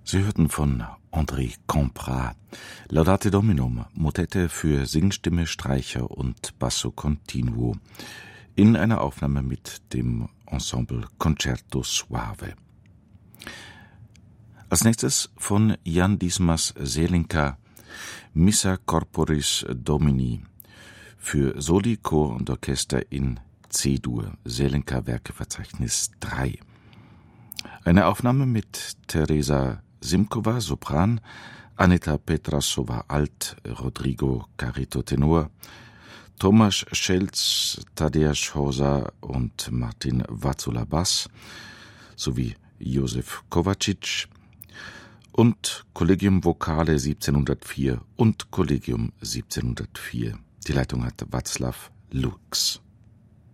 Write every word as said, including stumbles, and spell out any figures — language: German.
Sie hörten von André Campra Laudate Dominum, Motette für Singstimme, Streicher und Basso Continuo in einer Aufnahme mit dem Ensemble Concerto Suave. Als nächstes von Jan Dismas Zelinka Missa Corporis Domini für Soli, Chor und Orchester in C-Dur, Zelinka Werkeverzeichnis drei. Eine Aufnahme mit Teresa Simkova, Sopran, Anita Petrasova, Alt, Rodrigo Carito, Tenor, Tomasz Schelz, Tadeusz Hosa und Martin Vazzula, Bass, sowie Josef Kovacic und Collegium Vocale siebzehnhundertvier und Collegium siebzehnhundertvier. Die Leitung hat Václav Lux.